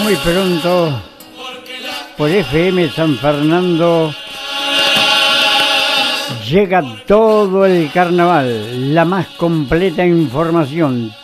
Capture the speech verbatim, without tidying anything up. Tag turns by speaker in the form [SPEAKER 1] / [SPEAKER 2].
[SPEAKER 1] Muy pronto, por F M San Fernando, llega todo el carnaval, la más completa información,